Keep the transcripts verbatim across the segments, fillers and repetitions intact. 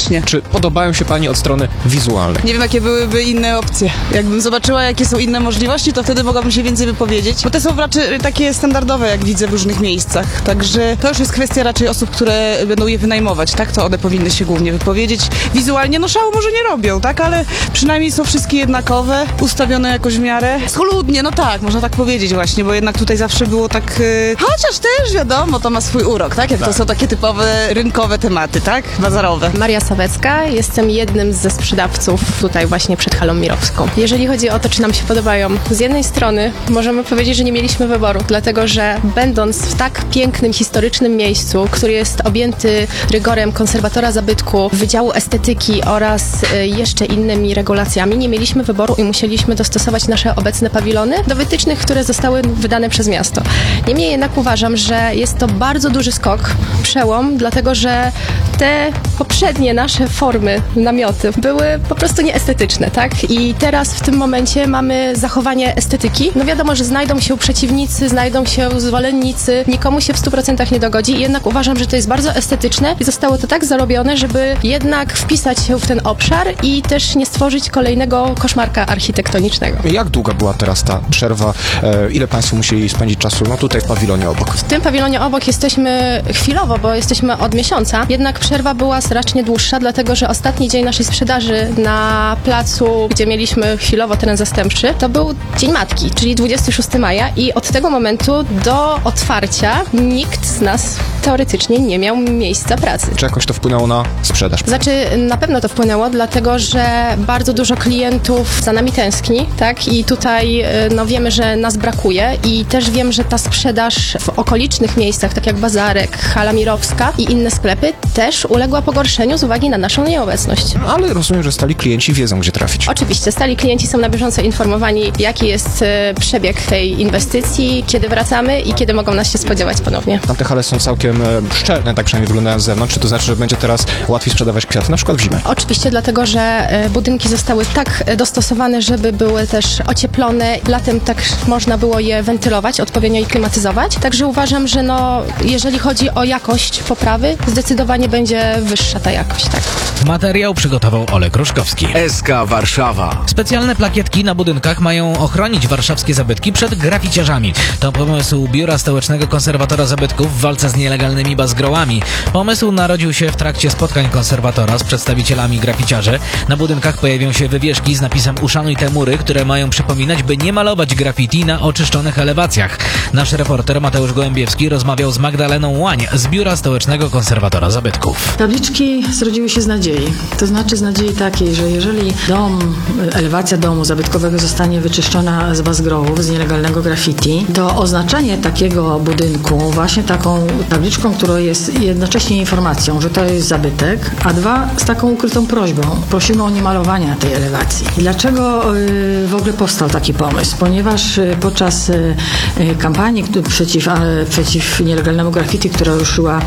faktycznie. Czy podobają się pani od strony wizualnej? Nie wiem, jakie byłyby inne opcje. Jakbym zobaczyła, jakie są inne możliwości, to wtedy mogłabym się więcej wypowiedzieć, bo te są raczej takie standardowe, jak widzę w różnych miejscach. Także to już jest kwestia raczej osób, które będą je wynajmować, tak? To one powinny się głównie wypowiedzieć. Wizualnie, no szału może nie robią, tak? Ale przynajmniej są wszystkie jednakowe, ustawione jakoś w miarę. Schludnie, no tak, można tak powiedzieć właśnie, bo jednak tutaj zawsze było tak... Yy, chociaż też wiadomo, to ma swój urok, tak? Jak tak. To są takie typowe rynkowe tematy, tak? Bazarowe. Maria Sawecka, jestem jednym ze sprzedawców tutaj właśnie przed halą Mirowską. Jeżeli chodzi o to, czy nam się podobają, z jednej strony możemy powiedzieć, że nie mieliśmy wyboru, dlatego że będąc w tak pięknym, historycznym miejscu, który jest objęty rygorem konserwatora zabytku, Wydziału Estetyki oraz jeszcze innymi regulacjami, nie mieliśmy wyboru i musieliśmy dostosować nasze obecne pawilony do wytycznych, które zostały wydane przez miasto. Niemniej jednak uważam, że jest to bardzo duży skok, przełom, dlatego że te poprzednie nasze formy, namioty były po prostu nieestetyczne, tak? I teraz w tym momencie mamy zachowanie estetyki. No wiadomo, że znajdą się przeciwnicy, znajdą się zwolennicy, nikomu się w stu procentach nie dogodzi, jednak uważam, że to jest bardzo estetyczne i zostało to tak zarobione, żeby jednak wpisać się w ten obszar i też nie stworzyć kolejnego koszmarka architektonicznego. Jak długa była teraz ta przerwa? E, ile państwo musieli spędzić czasu? No tutaj w pawilonie obok. W tym pawilonie obok jesteśmy chwilowo, bo jesteśmy od miesiąca, jednak przerwa była znacznie dłuższa, dlatego że ostatni dzień naszej sprzedaży na placu, gdzie mieliśmy chwilowo teren zastępczy, to był Dzień Matki, czyli dwudziestego szóstego maja i od tego momentu do otwarcia nikt z nas teoretycznie nie miał miejsca pracy. Czy jakoś to wpłynęło na sprzedaż? Znaczy, na pewno to wpłynęło, dlatego że bardzo dużo klientów za nami tęskni, tak? I tutaj no, wiemy, że nas brakuje i też wiem, że ta sprzedaż w okolicznych miejscach, tak jak Bazarek, Hala Mirowska i inne sklepy, też uległa pogorszeniu z uwagi na naszą nieobecność. No, ale rozumiem, że stali klienci wiedzą, gdzie trafić. Oczywiście, stali klienci są na bieżąco informowani, jaki jest e, przebieg tej inwestycji, kiedy wracamy i kiedy mogą nas się spodziewać ponownie. Tamte hale są całkiem e, szczelne, tak przynajmniej wyglądają z zewnątrz. Czy to znaczy, że będzie teraz łatwiej sprzedawać kwiaty, na przykład w zimę? Oczywiście, dlatego, że e, budynki zostały tak e, dostosowane, żeby były też ocieplone. Latem tak można było je wentylować, odpowiednio i klimatyzować. Także uważam, że no, jeżeli chodzi o jakość poprawy, zdecydowanie będzie wyższa ta jakość, tak. Materiał przygotował Olek Ruszkowski. S K Warszawa. Specjalne plakietki na budynkach mają ochronić warszawskie zabytki przed graficiarzami. To pomysł Biura Stołecznego Konserwatora Zabytków w walce z nielegalnymi bazgrołami. Pomysł narodził się w trakcie spotkań konserwatora z przedstawicielami graficiarzy. Na budynkach pojawią się wywieszki z napisem "Uszanuj te mury", które mają przypominać, by nie malować graffiti na oczyszczonych elewacjach. Nasz reporter Mateusz Gołębiewski rozmawiał z Magdaleną Łań z Biura Stołecznego Konserwatora Zabytków. Tabliczki zrodziły się z nadziei. To znaczy z nadziei takiej, że jeżeli dom, elewacja domu zabytkowego zostanie wyczyszczona z bazgrołów, z nielegalnego graffiti, to oznaczenie takiego budynku właśnie taką tabliczką, która jest jednocześnie informacją, że to jest zabytek, a dwa, z taką ukrytą prośbą. Prosimy o niemalowanie tej elewacji. I dlaczego y, w ogóle powstał taki pomysł? Ponieważ y, podczas y, kampanii przeciw, a, przeciw nielegalnemu graffiti, która ruszyła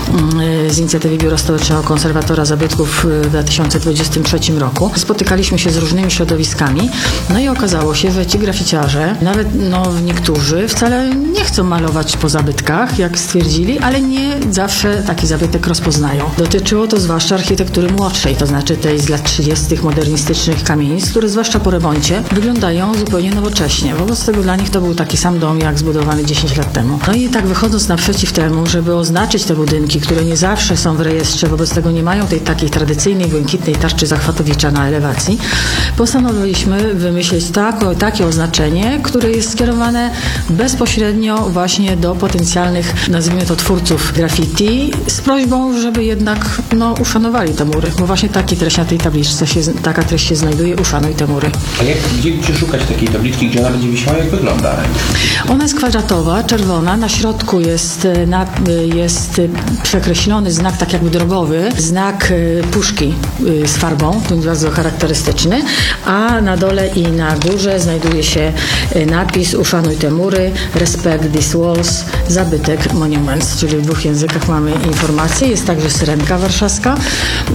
y, z inicjatywy Biura Stołecznego Konserwatora Zabytków w dwa tysiące dwudziestym trzecim roku, spotykaliśmy się z różnymi środowiskami, no i okazało się, że ci graficiarze, nawet no, niektórzy wcale nie chcą malować po zabytkach, jak stwierdzili, ale nie zawsze taki zabytek rozpoznają. Dotyczyło to zwłaszcza architektury młodszej, to znaczy tej z lat trzydziestych modernistycznych kamienic, które zwłaszcza po remoncie wyglądają zupełnie nowocześnie. Wobec tego dla nich to był taki sam dom, jak zbudowany dziesięć lat temu. No i tak wychodząc naprzeciw temu, żeby oznaczyć te budynki, które nie zawsze są w rejestrze, wobec tego nie mają tej takiej tradycyjnej, błękitnej tarczy Zachwatowicza na elewacji, postanowiliśmy wymyślić tako, takie oznaczenie, które jest skierowane bezpośrednio właśnie do potencjalnych, nazwijmy to, twórców graffiti, z prośbą, żeby jednak no, uszanowali te mury, bo właśnie taki treść na tej tabliczce się, taka treść się znajduje: uszanuj te mury. A jak, gdzie, gdzie szukać takiej tabliczki, gdzie ona będzie wisiała, jak wygląda? Ona jest kwadratowa, czerwona, na środku jest, na, jest przekreślony znak tak jakby drogowy, znak puszki z farbą, to jest bardzo charakterystyczny, a na dole i na górze znajduje się napis: uszanuj te mury, respect these walls, zabytek monuments, czyli w dwóch językach mamy informację. Jest także syrenka warszawska w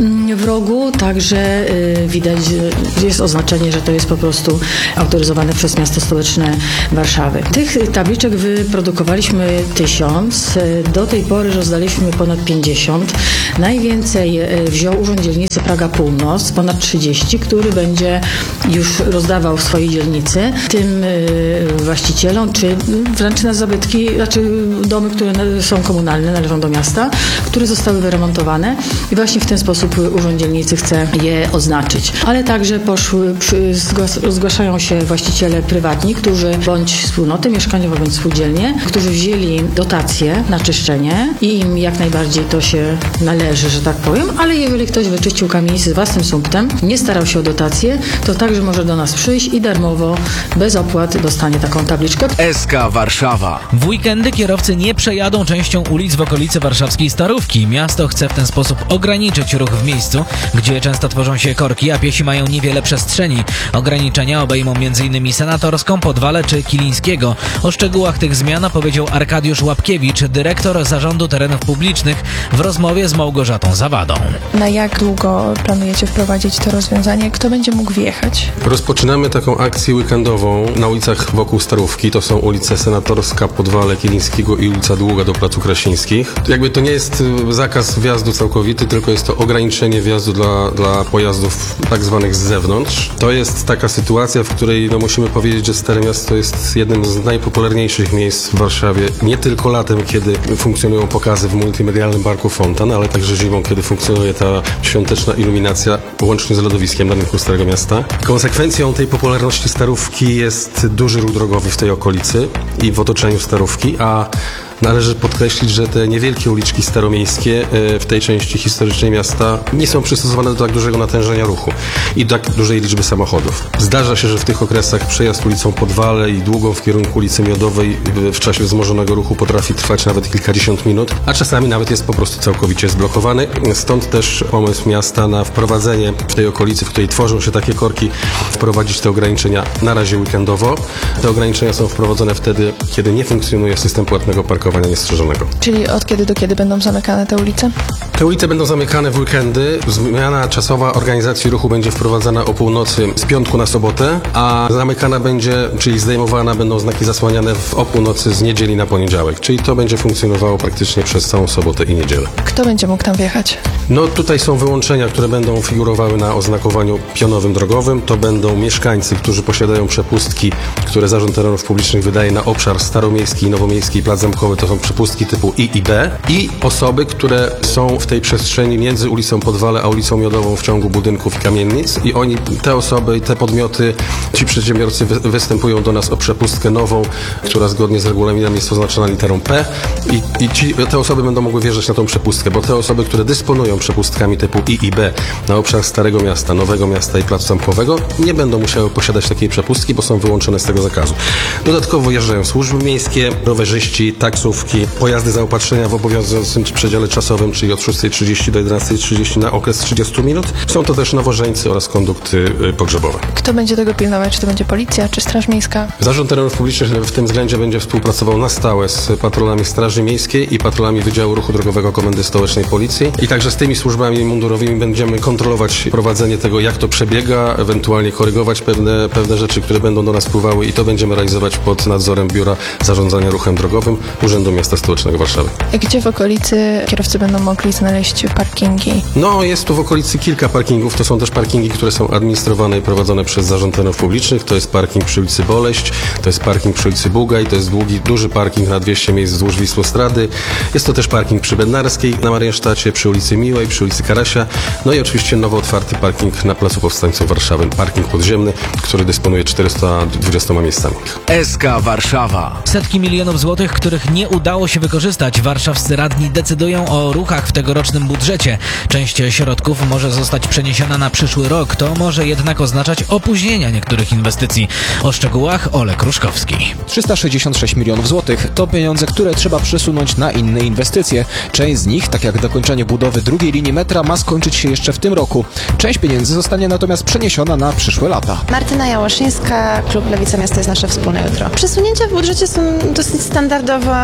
rogu także y, widać, y, jest oznaczenie, że to jest po prostu autoryzowane przez miasto stołeczne Warszawy. Tych tabliczek wyprodukowaliśmy tysiąc. Y, do tej pory rozdaliśmy ponad pięćdziesiąt. Najwięcej y, wziął Urząd Dzielnicy Praga Północ, ponad trzydzieści, który będzie już rozdawał w swojej dzielnicy tym y, właścicielom, czy wręcz na zabytki, znaczy domy, które są komunalne, należą do miasta, które zostały wyremontowane i właśnie w ten sposób Urząd Dzielnicy chce je oznaczyć. Ale także poszły, przy, zgłas, zgłaszają się właściciele prywatni, którzy bądź wspólnoty mieszkaniowe, bądź spółdzielnie, którzy wzięli dotacje na czyszczenie i im jak najbardziej to się należy, że tak powiem, ale jeżeli ktoś wyczyścił kamienicę z własnym sumptem, nie starał się o dotację, to także może do nas przyjść i darmowo, bez opłat dostanie taką tabliczkę. S K Warszawa. W weekendy kierowcy nie przejadą częścią ulic w okolicy warszawskiej Starówki. Miasto chce w ten sposób ograniczyć ruch w miejscu, gdzie często tworzą się korki, a piesi mają niewiele przestrzeni. Ograniczenia obejmą m.in. Senatorską, Podwale czy Kilińskiego. O szczegółach tych zmian opowiedział Arkadiusz Łapkiewicz, dyrektor Zarządu Terenów Publicznych, w rozmowie z Małgorzatą Zawadą. Na jak długo planujecie wprowadzić to rozwiązanie? Kto będzie mógł wjechać? Rozpoczynamy taką akcję weekendową na ulicach wokół Starówki. To są ulice Senatorska, Podwale, Kilińskiego i ulica Długa do Placu Krasińskich. Jakby to nie jest zakaz wjazdu całkowity, tylko jest to ograniczenie wjazdu dla, dla pojazdów tak zwanych z zewnątrz. To jest taka sytuacja, w której no, musimy powiedzieć, że Stare Miasto jest jednym z najpopularniejszych miejsc w Warszawie. Nie tylko latem, kiedy funkcjonują pokazy w multimedialnym Parku Fontan, ale także zimą, kiedy funkcjonuje ta świąteczna iluminacja łącznie z lodowiskiem na rynku Starego Miasta. Konsekwencją tej popularności Starówki jest duży ruch drogowy w tej okolicy i w otoczeniu Starówki, a należy podkreślić, że te niewielkie uliczki staromiejskie w tej części historycznej miasta nie są przystosowane do tak dużego natężenia ruchu i do tak dużej liczby samochodów. Zdarza się, że w tych okresach przejazd ulicą Podwale i Długą w kierunku ulicy Miodowej w czasie wzmożonego ruchu potrafi trwać nawet kilkadziesiąt minut, a czasami nawet jest po prostu całkowicie zblokowany. Stąd też pomysł miasta na wprowadzenie w tej okolicy, w której tworzą się takie korki, wprowadzić te ograniczenia na razie weekendowo. Te ograniczenia są wprowadzone wtedy, kiedy nie funkcjonuje system płatnego parkowania niestrzeżonego. Czyli od kiedy do kiedy będą zamykane te ulice? Te ulice będą zamykane w weekendy. Zmiana czasowa organizacji ruchu będzie wprowadzana o północy z piątku na sobotę, a zamykana będzie, czyli zdejmowana będą znaki zasłaniane w o północy z niedzieli na poniedziałek. Czyli to będzie funkcjonowało praktycznie przez całą sobotę i niedzielę. Kto będzie mógł tam wjechać? No tutaj są wyłączenia, które będą figurowały na oznakowaniu pionowym drogowym. To będą mieszkańcy, którzy posiadają przepustki, które Zarząd Terenów Publicznych wydaje na obszar staromiejski, nowomiejski i plac zamkowy. To są przepustki typu I i D i osoby, które są w tej przestrzeni między ulicą Podwale a ulicą Miodową w ciągu budynków i kamienic i oni, te osoby i te podmioty, ci przedsiębiorcy wy, występują do nas o przepustkę nową, która zgodnie z regulaminem jest oznaczona literą P i, i ci, te osoby będą mogły wjeżdżać na tą przepustkę, bo te osoby, które dysponują przepustkami typu I i B na obszar Starego Miasta, Nowego Miasta i Placu Zamkowego, nie będą musiały posiadać takiej przepustki, bo są wyłączone z tego zakazu. Dodatkowo jeżdżają służby miejskie, rowerzyści, taksówki, pojazdy zaopatrzenia w obowiązującym przedziale czasowym, czyli od szóstej trzydzieści do jedenastej trzydzieści na okres trzydzieści minut. Są to też nowożeńcy oraz kondukty pogrzebowe. Kto będzie tego pilnować? Czy to będzie policja, czy Straż Miejska? Zarząd Terenów Publicznych w tym względzie będzie współpracował na stałe z patrolami Straży Miejskiej i patrolami Wydziału Ruchu Drogowego Komendy Stołecznej Policji i także z tymi służbami mundurowymi będziemy kontrolować prowadzenie tego, jak to przebiega, ewentualnie korygować pewne, pewne rzeczy, które będą do nas wpływały i to będziemy realizować pod nadzorem Biura Zarządzania Ruchem Drogowym Urzędu Miasta Stołecznego Warszawy. Gdzie w okolicy kierowcy będą mogli znaleźć parkingi? No, jest tu w okolicy kilka parkingów. To są też parkingi, które są administrowane i prowadzone przez Zarząd Terenów Publicznych. To jest parking przy ulicy Boleść, to jest parking przy ulicy Bugaj, to jest długi, duży parking na dwieście miejsc wzdłuż Wisłostrady. Jest to też parking przy Bednarskiej na Mariensztacie, przy ulicy Miłej, przy ulicy Karasia. No i oczywiście nowo otwarty parking na Placu Powstańców Warszawy. Parking podziemny, który dysponuje czterysta dwudziestoma miejscami. S K Warszawa. Setki milionów złotych, których nie udało się wykorzystać. Warszawscy radni decydują o ruchach w tegorocznym budżecie. Część środków może zostać przeniesiona na przyszły rok. To może jednak oznaczać opóźnienia niektórych inwestycji. O szczegółach Olek Ruszkowski. trzysta sześćdziesiąt sześć milionów złotych to pieniądze, które trzeba przesunąć na inne inwestycje. Część z nich, tak jak dokończenie budowy drugiej linii metra, ma skończyć się jeszcze w tym roku. Część pieniędzy zostanie natomiast przeniesiona na przyszłe lata. Martyna Jałoszyńska, Klub Lewica Miasta jest nasze wspólne jutro. Przesunięcia w budżecie są dosyć standardowa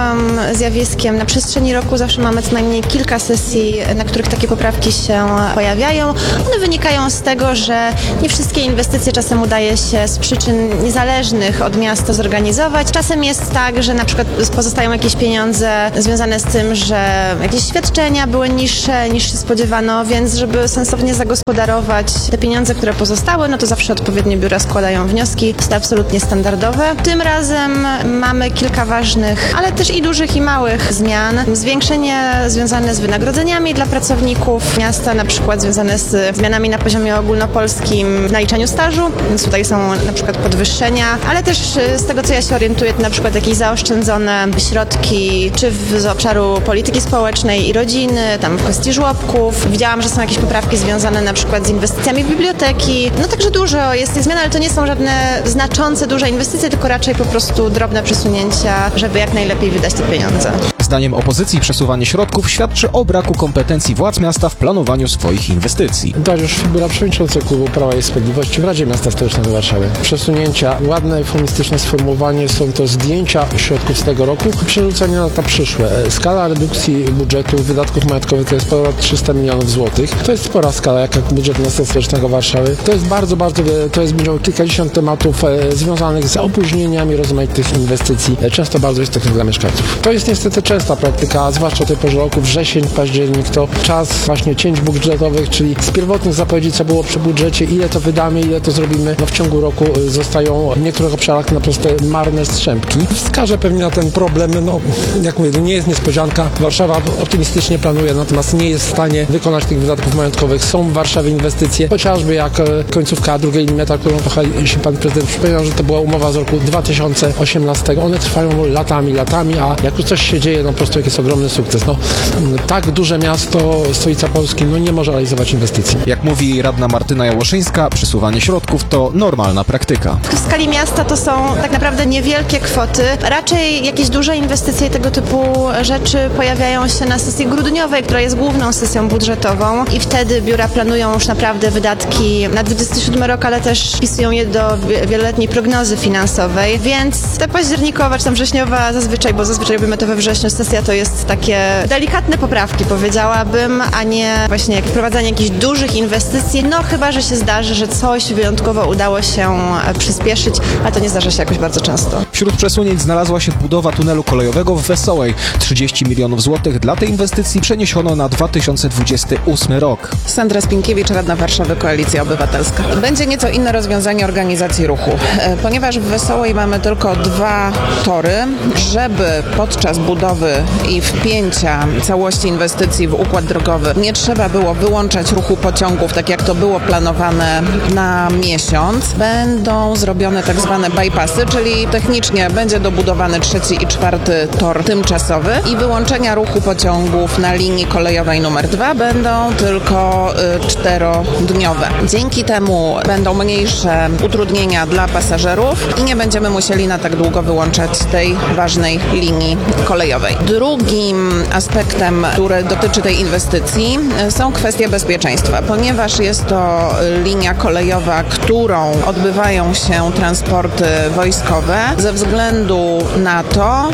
stałym zjawiskiem. Na przestrzeni roku zawsze mamy co najmniej kilka sesji, na których takie poprawki się pojawiają. One wynikają z tego, że nie wszystkie inwestycje czasem udaje się z przyczyn niezależnych od miasta zorganizować. Czasem jest tak, że na przykład pozostają jakieś pieniądze związane z tym, że jakieś świadczenia były niższe niż się spodziewano, więc żeby sensownie zagospodarować te pieniądze, które pozostały, no to zawsze odpowiednie biura składają wnioski. Jest to absolutnie standardowe. Tym razem mamy kilka ważnych, ale też i dużych i małych zmian. Zwiększenie związane z wynagrodzeniami dla pracowników miasta, na przykład związane z zmianami na poziomie ogólnopolskim w naliczaniu stażu, więc tutaj są na przykład podwyższenia, ale też z tego, co ja się orientuję, to na przykład jakieś zaoszczędzone środki, czy w, z obszaru polityki społecznej i rodziny, tam w kwestii żłobków. Widziałam, że są jakieś poprawki związane na przykład z inwestycjami w biblioteki. No także dużo jest tych zmian, ale to nie są żadne znaczące, duże inwestycje, tylko raczej po prostu drobne przesunięcia, żeby jak najlepiej wydać te pieniądze. Zdaniem opozycji przesuwanie środków świadczy o braku kompetencji władz miasta w planowaniu swoich inwestycji. Dariusz Fibula, przewodniczący klubu Prawa i Sprawiedliwości w Radzie Miasta Stołecznego Warszawy. Przesunięcia, ładne, eufemistyczne sformułowanie, są to zdjęcia środków z tego roku i przerzucenie na lata przyszłe. Skala redukcji budżetu wydatków majątkowych to jest ponad trzysta milionów złotych. To jest spora skala, jak budżet Miasta Stołecznego Warszawy. To jest bardzo, bardzo, to jest kilkadziesiąt tematów e, związanych z opóźnieniami rozmaitych inwestycji, e, często bardzo istotnych dla mieszkańców. To jest niestety częsta praktyka, a zwłaszcza o tej porze roku, wrzesień, październik, to czas właśnie cięć budżetowych, czyli z pierwotnych zapowiedzi, co było przy budżecie, ile to wydamy, ile to zrobimy, no w ciągu roku zostają w niektórych obszarach na proste marne strzępki. Wskażę pewnie na ten problem, no jak mówię, nie jest niespodzianka. Warszawa optymistycznie planuje, natomiast nie jest w stanie wykonać tych wydatków majątkowych. Są w Warszawie inwestycje, chociażby jak końcówka drugiej linii metra, którą trochę się pan prezydent przypomniał, że to była umowa z roku dwa tysiące osiemnastego. One trwają latami, latami, a jak już coś się dzieje, no po prostu jest ogromny sukces. No, tak duże miasto, stolica Polski, no nie może realizować inwestycji. Jak mówi radna Martyna Jałoszyńska, przesuwanie środków to normalna praktyka. W skali miasta to są tak naprawdę niewielkie kwoty. Raczej jakieś duże inwestycje tego typu rzeczy pojawiają się na sesji grudniowej, która jest główną sesją budżetową i wtedy biura planują już naprawdę wydatki na dwudziesty siódmy rok, ale też wpisują je do wieloletniej prognozy finansowej, więc ta październikowa czy tam wrześniowa zazwyczaj, bo zazwyczaj robimy to we wrześniu, sesja to jest takie delikatne poprawki, powiedziałabym, a nie właśnie wprowadzanie jakichś dużych inwestycji, no chyba, że się zdarzy, że coś wyjątkowo udało się przyspieszyć, a to nie zdarza się jakoś bardzo często. Wśród przesunięć znalazła się budowa tunelu kolejowego w Wesołej. trzydzieści milionów złotych dla tej inwestycji przeniesiono na dwa tysiące dwudziesty ósmy rok. Sandra Spinkiewicz, radna Warszawy, Koalicja Obywatelska. Będzie nieco inne rozwiązanie organizacji ruchu. Ponieważ w Wesołej mamy tylko dwa tory, żeby podczas budowy i wpięcia całości inwestycji w układ drogowy nie trzeba było wyłączać ruchu pociągów, tak jak to było planowane na miesiąc, będą zrobione tak zwane bypassy, czyli technicznie będzie dobudowany trzeci i czwarty tor tymczasowy i wyłączenia ruchu pociągów na linii kolejowej numer dwa będą tylko y, czterodniowe. Dzięki temu będą mniejsze utrudnienia dla pasażerów i nie będziemy musieli na tak długo wyłączać tej ważnej linii kolejowej. Drugim aspektem, który dotyczy tej inwestycji, są kwestie bezpieczeństwa, ponieważ jest to linia kolejowa, którą odbywają się transporty wojskowe. Ze względu na to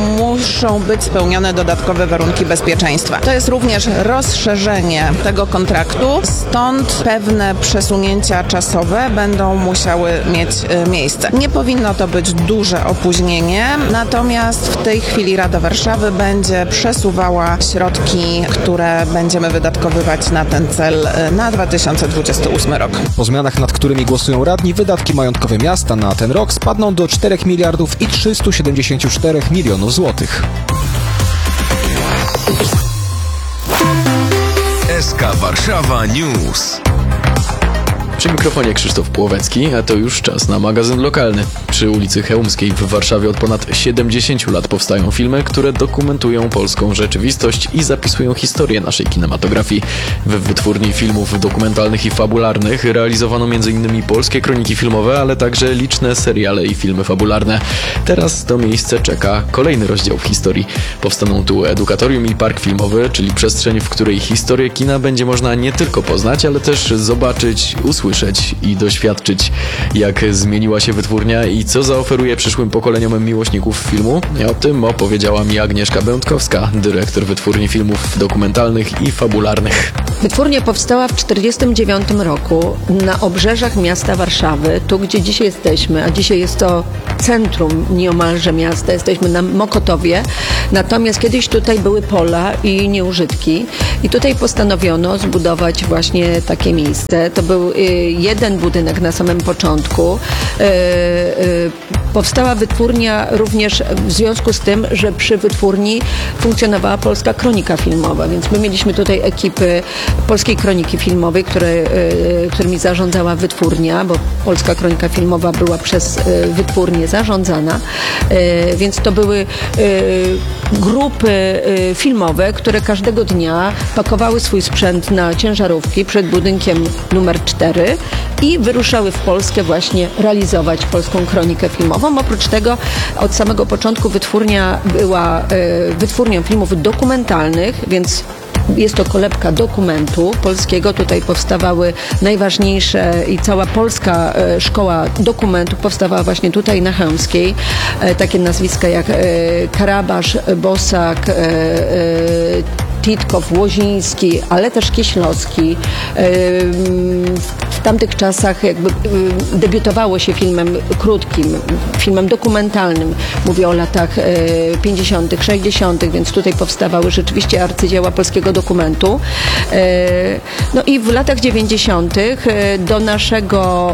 muszą być spełnione dodatkowe warunki bezpieczeństwa. To jest również rozszerzenie tego kontraktu, stąd pewne przesunięcia czasowe będą musiały mieć miejsce. Nie powinno to być duże opóźnienie, natomiast w tej chwili Rada Warszawy będzie przesuwała środki, które będziemy wydatkowywać na ten cel na dwa tysiące dwudziesty ósmy rok. Po zmianach, nad którymi głosują radni, wydatki majątkowe miasta na ten rok spadną do czterech miliardów i trzystu siedemdziesięciu czterech milionów złotych. S K Warszawa News. Przy mikrofonie Krzysztof Płowecki, a to już czas na magazyn lokalny. Przy ulicy Chełmskiej w Warszawie od ponad siedemdziesięciu lat powstają filmy, które dokumentują polską rzeczywistość i zapisują historię naszej kinematografii. W wytwórni filmów dokumentalnych i fabularnych realizowano między innymi polskie kroniki filmowe, ale także liczne seriale i filmy fabularne. Teraz to miejsce czeka kolejny rozdział w historii. Powstaną tu edukatorium i park filmowy, czyli przestrzeń, w której historię kina będzie można nie tylko poznać, ale też zobaczyć, usłyszeć usłyszeć i doświadczyć, jak zmieniła się wytwórnia i co zaoferuje przyszłym pokoleniom miłośników filmu. O tym opowiedziała mi Agnieszka Będkowska, dyrektor wytwórni filmów dokumentalnych i fabularnych. Wytwórnia powstała w tysiąc dziewięćset czterdziestym dziewiątym roku na obrzeżach miasta Warszawy, tu gdzie dzisiaj jesteśmy, a dzisiaj jest to centrum nieomalże miasta, jesteśmy na Mokotowie, natomiast kiedyś tutaj były pola i nieużytki i tutaj postanowiono zbudować właśnie takie miejsce. To był jeden budynek na samym początku. Powstała wytwórnia również w związku z tym, że przy wytwórni funkcjonowała Polska Kronika Filmowa, więc my mieliśmy tutaj ekipy Polskiej Kroniki Filmowej, które, którymi zarządzała wytwórnia, bo Polska Kronika Filmowa była przez wytwórnię zarządzana, więc to były grupy filmowe, które każdego dnia pakowały swój sprzęt na ciężarówki przed budynkiem numer cztery i wyruszały w Polskę właśnie realizować Polską Kronikę Filmową. Oprócz tego od samego początku wytwórnia była wytwórnią filmów dokumentalnych, więc jest to kolebka dokumentu polskiego. Tutaj powstawały najważniejsze i cała polska szkoła dokumentu powstawała właśnie tutaj na Chełmskiej. Takie nazwiska jak Karabasz, Bosak, Titkow, Łoziński, ale też Kieślowski. W tamtych czasach jakby debiutowało się filmem krótkim, filmem dokumentalnym. Mówię o latach pięćdziesiątych, sześćdziesiątych, więc tutaj powstawały rzeczywiście arcydzieła polskiego dokumentu. No i w latach dziewięćdziesiątych do naszego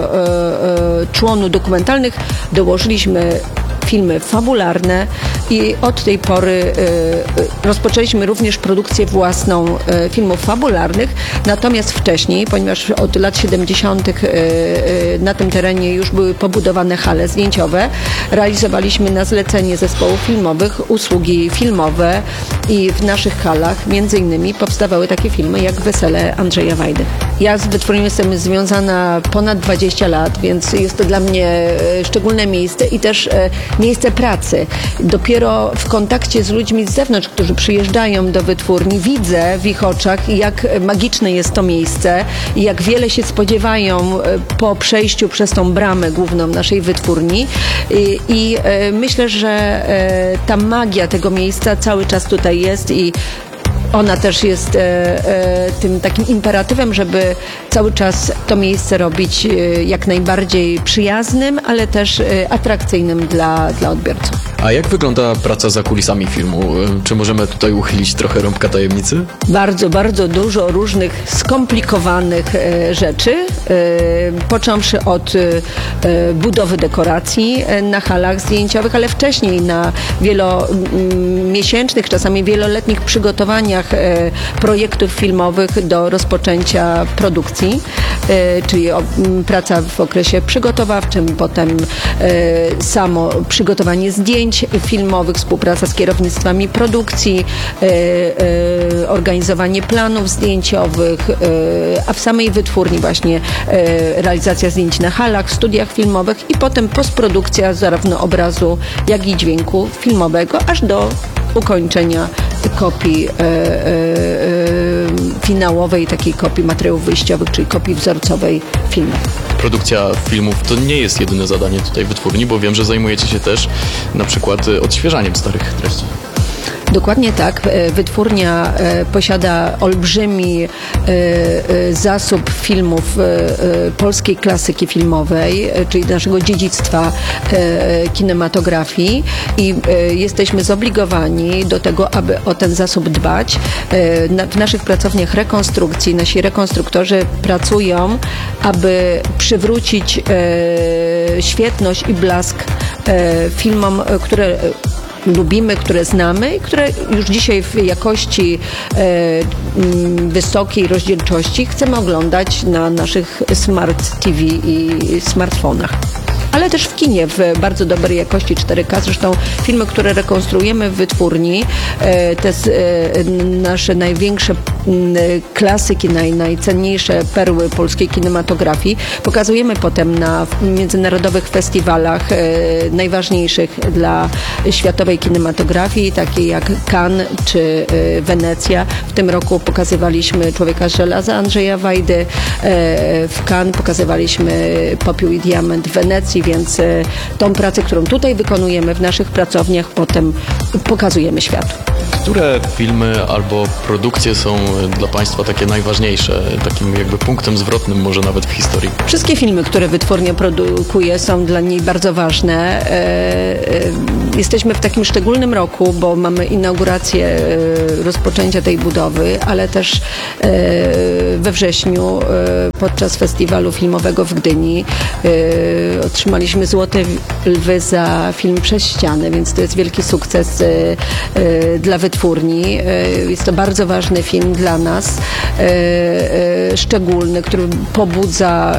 członu dokumentalnych dołożyliśmy filmy fabularne i od tej pory y, rozpoczęliśmy również produkcję własną y, filmów fabularnych, natomiast wcześniej, ponieważ od lat siedemdziesiątych y, y, na tym terenie już były pobudowane hale zdjęciowe, realizowaliśmy na zlecenie zespołów filmowych usługi filmowe i w naszych halach między innymi powstawały takie filmy jak Wesele Andrzeja Wajdy. Ja z wytwórnią jestem związana ponad dwadzieścia lat, więc jest to dla mnie szczególne miejsce i też miejsce pracy. Dopiero w kontakcie z ludźmi z zewnątrz, którzy przyjeżdżają do wytwórni, widzę w ich oczach, jak magiczne jest to miejsce i jak wiele się spodziewają po przejściu przez tą bramę główną naszej wytwórni. I, i myślę, że ta magia tego miejsca cały czas tutaj jest i ona też jest e, e, tym takim imperatywem, żeby cały czas to miejsce robić e, jak najbardziej przyjaznym, ale też e, atrakcyjnym dla, dla odbiorców. A jak wygląda praca za kulisami filmu? Czy możemy tutaj uchylić trochę rąbka tajemnicy? Bardzo, bardzo dużo różnych skomplikowanych e, rzeczy, e, począwszy od e, budowy dekoracji e, na halach zdjęciowych, ale wcześniej na wielomiesięcznych, czasami wieloletnich przygotowaniach projektów filmowych do rozpoczęcia produkcji, czyli praca w okresie przygotowawczym, potem samo przygotowanie zdjęć filmowych, współpraca z kierownictwami produkcji, organizowanie planów zdjęciowych, a w samej wytwórni właśnie realizacja zdjęć na halach, studiach filmowych i potem postprodukcja zarówno obrazu, jak i dźwięku filmowego, aż do ukończenia kopii e, e, e, finałowej, takiej kopii materiałów wyjściowych, czyli kopii wzorcowej filmu. Produkcja filmów to nie jest jedyne zadanie tutaj wytwórni, bo wiem, że zajmujecie się też na przykład odświeżaniem starych treści. Dokładnie tak. Wytwórnia posiada olbrzymi zasób filmów polskiej klasyki filmowej, czyli naszego dziedzictwa kinematografii i jesteśmy zobligowani do tego, aby o ten zasób dbać. W naszych pracowniach rekonstrukcji nasi rekonstruktorzy pracują, aby przywrócić świetność i blask filmom, które lubimy, które znamy i które już dzisiaj w jakości e, wysokiej rozdzielczości chcemy oglądać na naszych smart T V i smartfonach. ale też w kinie w bardzo dobrej jakości cztery K. Zresztą filmy, które rekonstruujemy w wytwórni, te nasze największe klasyki, naj, najcenniejsze perły polskiej kinematografii pokazujemy potem na międzynarodowych festiwalach najważniejszych dla światowej kinematografii, takie jak Cannes czy Wenecja. W tym roku pokazywaliśmy Człowieka z żelaza Andrzeja Wajdy, w Cannes pokazywaliśmy Popiół i diament w Wenecji, więc tą pracę, którą tutaj wykonujemy w naszych pracowniach, potem pokazujemy światu. Które filmy albo produkcje są dla Państwa takie najważniejsze, takim jakby punktem zwrotnym może nawet w historii? Wszystkie filmy, które wytwórnia produkuje, są dla niej bardzo ważne. Jesteśmy w takim szczególnym roku, bo mamy inaugurację rozpoczęcia tej budowy, ale też we wrześniu podczas festiwalu filmowego w Gdyni otrzymaliśmy Złote Lwy za film Przez ścianę, więc to jest wielki sukces dla wytwórni. Jest to bardzo ważny film dla nas, szczególny, który pobudza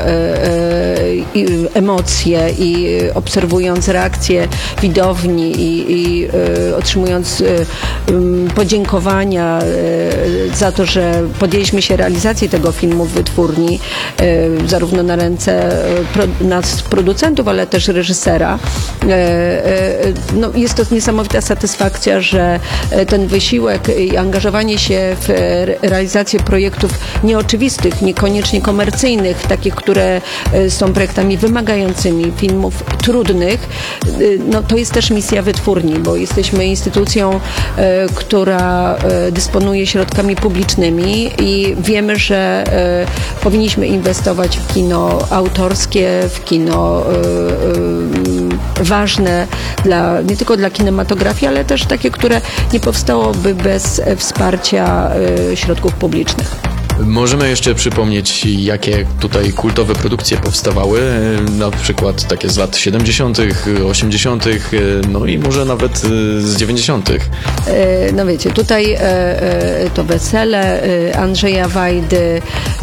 emocje i obserwując reakcję widowni i, i otrzymując podziękowania za to, że podjęliśmy się realizacji tego filmu w wytwórni, zarówno na ręce nas producentów, ale też reżysera. No, jest to niesamowita satysfakcja, że ten wysiłek i angażowanie się w realizację projektów nieoczywistych, niekoniecznie komercyjnych, takich, które są projektami wymagającymi, filmów trudnych, no to jest też misja wytwórni, bo jesteśmy instytucją, która dysponuje środkami publicznymi i wiemy, że powinniśmy inwestować w kino autorskie, w kino ważne dla, nie tylko dla kinematografii, ale też takie, które nie powstałoby bez wsparcia środków publicznych. Możemy jeszcze przypomnieć, jakie tutaj kultowe produkcje powstawały, na przykład takie z lat siedemdziesiątych, osiemdziesiątych, no i może nawet z dziewięćdziesiątych. No wiecie, tutaj to Wesele Andrzeja Wajdy,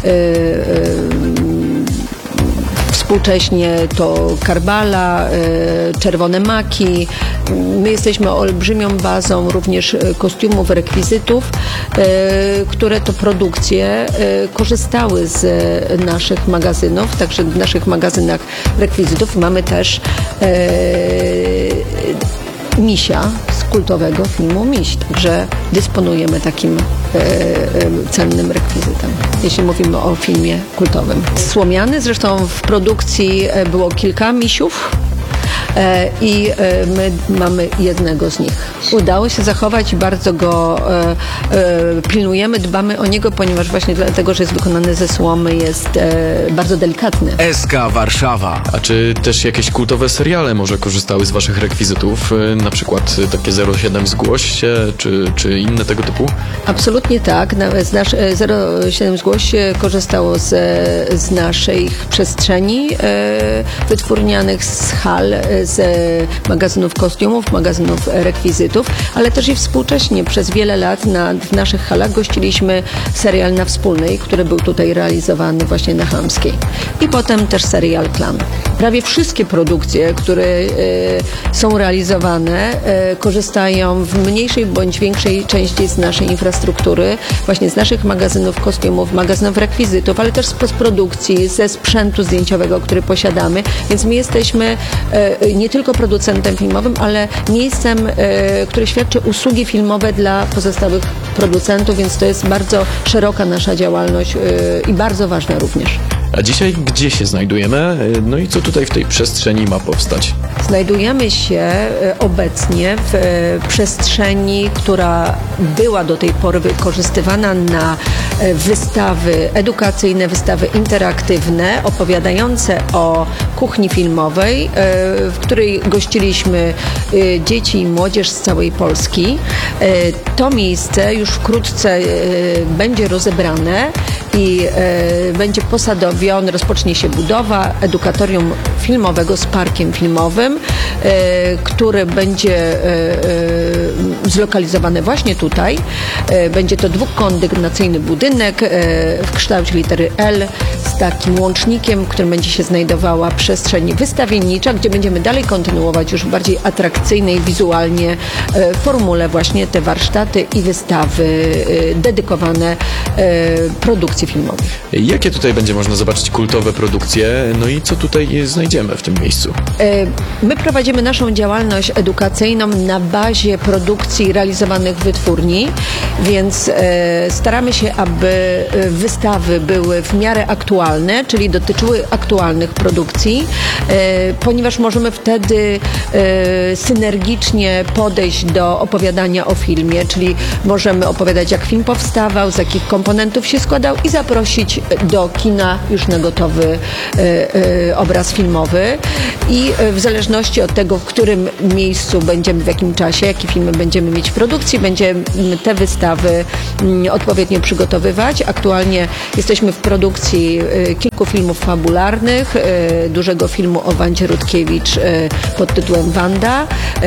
współcześnie to Karbala, Czerwone Maki. My jesteśmy olbrzymią bazą również kostiumów, rekwizytów, które to produkcje korzystały z naszych magazynów, także w naszych magazynach rekwizytów mamy też Misia z kultowego filmu Miś, także dysponujemy takim e, e, cennym rekwizytem, jeśli mówimy o filmie kultowym. Słomiany, zresztą w produkcji było kilka misiów e, i e, my mamy jednego z nich. Udało się zachować i bardzo go e, e, pilnujemy, dbamy o niego, ponieważ właśnie dlatego, że jest wykonany ze słomy, jest e, bardzo delikatny. S K Warszawa. A czy też jakieś kultowe seriale może korzystały z waszych rekwizytów? Na przykład takie zero siedem Zgłoś się, czy, czy inne tego typu? Absolutnie tak. Z nasz, zero siedem Zgłoś się korzystało z, z naszych przestrzeni e, wytwórnianych, z hal, z magazynów kostiumów, magazynów rekwizytów, ale też i współcześnie przez wiele lat na, w naszych halach gościliśmy serial Na Wspólnej, który był tutaj realizowany właśnie na Chamskiej. I potem też serial Klan. Prawie wszystkie produkcje, które e, są realizowane, e, korzystają w mniejszej bądź większej części z naszej infrastruktury, właśnie z naszych magazynów kostiumów, magazynów rekwizytów, ale też z postprodukcji, ze sprzętu zdjęciowego, który posiadamy, więc my jesteśmy e, nie tylko producentem filmowym, ale miejscem, e, które świadczy usługi filmowe dla pozostałych producentów, więc to jest bardzo szeroka nasza działalność e, i bardzo ważna również. A dzisiaj gdzie się znajdujemy? No i co tutaj w tej przestrzeni ma powstać? Znajdujemy się obecnie w przestrzeni, która była do tej pory wykorzystywana na wystawy edukacyjne, wystawy interaktywne, opowiadające o kuchni filmowej, w której gościliśmy dzieci i młodzież z całej Polski. To miejsce już wkrótce będzie rozebrane i e, będzie posadowiony, rozpocznie się budowa edukatorium filmowego z parkiem filmowym, e, który będzie e, e, zlokalizowany właśnie tutaj. E, będzie to dwukondygnacyjny budynek e, w kształcie litery L z takim łącznikiem, w którym będzie się znajdowała przestrzeń wystawiennicza, gdzie będziemy dalej kontynuować już w bardziej atrakcyjnej wizualnie e, formule właśnie te warsztaty i wystawy e, dedykowane e, produkcji filmowej. Jakie tutaj będzie można zobaczyć kultowe produkcje, no i co tutaj znajdziemy w tym miejscu? E, my prowadzimy naszą działalność edukacyjną na bazie produkcji realizowanych w wytwórni, więc e, staramy się, aby wystawy były w miarę aktualne, czyli dotyczyły aktualnych produkcji, e, ponieważ możemy wtedy e, synergicznie podejść do opowiadania o filmie, czyli możemy opowiadać, jak film powstawał, z jakich komponentów się składał i zaprosić do kina już na gotowy e, e, obraz filmowy i e, w zależności od tego, w którym miejscu będziemy, w jakim czasie, jakie filmy będziemy mieć w produkcji, będziemy te wystawy m, odpowiednio przygotowywać. Aktualnie jesteśmy w produkcji e, kilku filmów fabularnych, e, dużego filmu o Wandzie Rutkiewicz e, pod tytułem Wanda, e,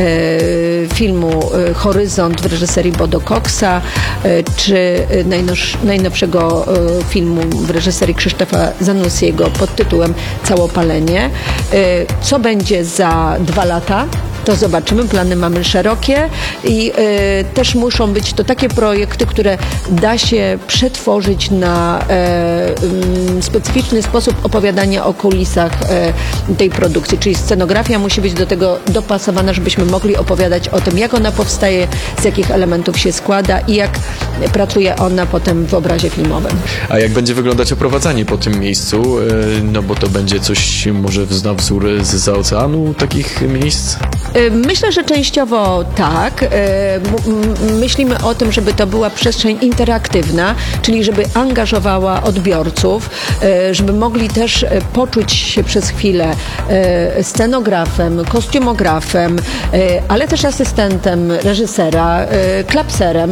filmu e, Horyzont w reżyserii Bodo Coxa, e, czy najnoż, najnowszego e, filmu w reżyserii Krzysztofa Zanussiego pod tytułem Całopalenie. E, co będzie za dwa lata? To zobaczymy, plany mamy szerokie i e, też muszą być to takie projekty, które da się przetworzyć na e, m, specyficzny sposób opowiadania o kulisach e, tej produkcji, czyli scenografia musi być do tego dopasowana, żebyśmy mogli opowiadać o tym, jak ona powstaje, z jakich elementów się składa i jak pracuje ona potem w obrazie filmowym. A jak będzie wyglądać oprowadzanie po tym miejscu? No bo to będzie coś może na wzór zza oceanu takich miejsc? Myślę, że częściowo tak. Myślimy o tym, żeby to była przestrzeń interaktywna, czyli żeby angażowała odbiorców, żeby mogli też poczuć się przez chwilę scenografem, kostiumografem, ale też asystentem reżysera, klapserem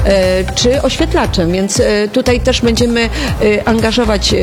czy oświetlaczem, więc tutaj też będziemy angażować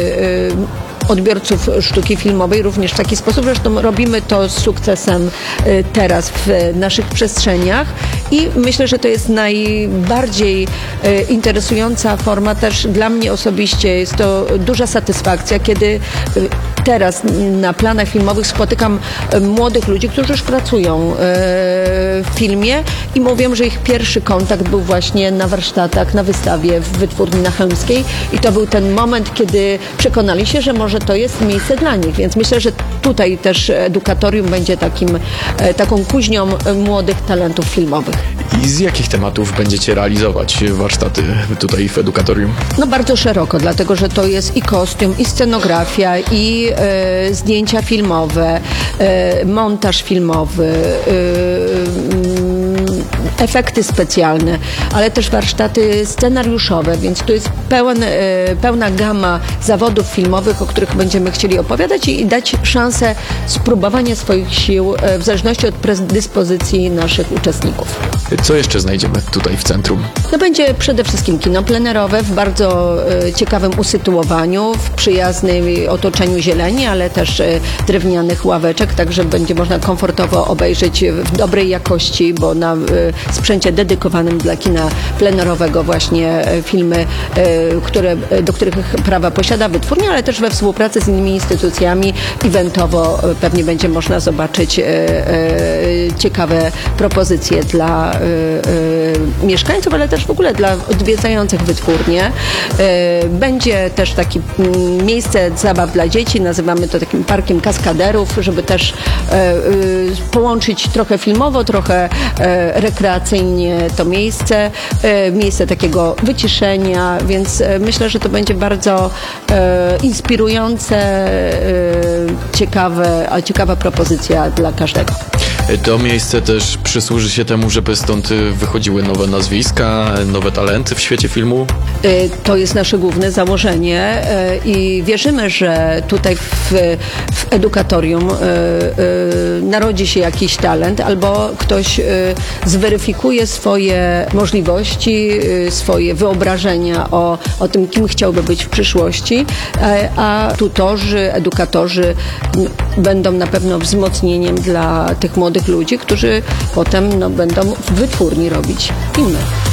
odbiorców sztuki filmowej również w taki sposób. Zresztą robimy to z sukcesem teraz w naszych przestrzeniach i myślę, że to jest najbardziej interesująca forma też dla mnie osobiście. Jest to duża satysfakcja, kiedy teraz na planach filmowych spotykam młodych ludzi, którzy już pracują w filmie i mówią, że ich pierwszy kontakt był właśnie na warsztatach, na wystawie w Wytwórni na Chełmskiej i to był ten moment, kiedy przekonali się, że może to jest miejsce dla nich, więc myślę, że tutaj też edukatorium będzie takim, taką kuźnią młodych talentów filmowych. I z jakich tematów będziecie realizować warsztaty tutaj w edukatorium? No bardzo szeroko, dlatego że to jest i kostium, i scenografia, i e, zdjęcia filmowe, e, montaż filmowy, e, efekty specjalne, ale też warsztaty scenariuszowe, więc tu jest pełen, pełna gama zawodów filmowych, o których będziemy chcieli opowiadać i dać szansę spróbowania swoich sił w zależności od predyspozycji naszych uczestników. Co jeszcze znajdziemy tutaj w centrum? No będzie przede wszystkim kino plenerowe w bardzo ciekawym usytuowaniu, w przyjaznym otoczeniu zieleni, ale też drewnianych ławeczek, także będzie można komfortowo obejrzeć w dobrej jakości, bo na sprzęcie dedykowanym dla kina plenerowego właśnie filmy, które, do których prawa posiada wytwórnia, ale też we współpracy z innymi instytucjami eventowo pewnie będzie można zobaczyć ciekawe propozycje dla mieszkańców, ale też w ogóle dla odwiedzających wytwórnię. Będzie też takie miejsce zabaw dla dzieci, nazywamy to takim parkiem kaskaderów, żeby też połączyć trochę filmowo, trochę rekreacyjnie to miejsce, miejsce takiego wyciszenia, więc myślę, że to będzie bardzo inspirujące, ciekawe, a ciekawa propozycja dla każdego. To miejsce też przysłuży się temu, żeby stąd wychodziły nowe nazwiska, nowe talenty w świecie filmu? To jest nasze główne założenie i wierzymy, że tutaj w, w edukatorium narodzi się jakiś talent albo ktoś zweryfikuje swoje możliwości, swoje wyobrażenia o, o tym, kim chciałby być w przyszłości, a tutorzy, edukatorzy będą na pewno wzmocnieniem dla tych młodych ludzi, którzy potem no, będą w wytwórni robić filmy.